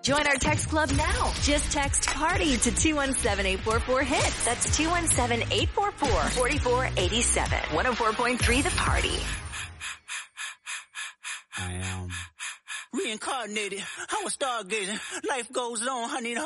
Join our text club now. Just text PARTY to 217-844-HIT. That's 217-844-4487. 104.3 The Party. I am reincarnated. I was stargazing. Life goes on. I need